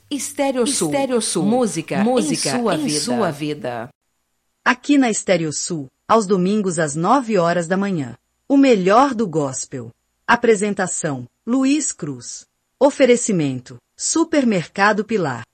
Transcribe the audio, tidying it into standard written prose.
Estéreo Sul. Música em sua vida. Aqui na Estéreo Sul, aos domingos às 9 horas da manhã. O melhor do gospel. Apresentação: Luiz Cruz. Oferecimento: Supermercado Pilar.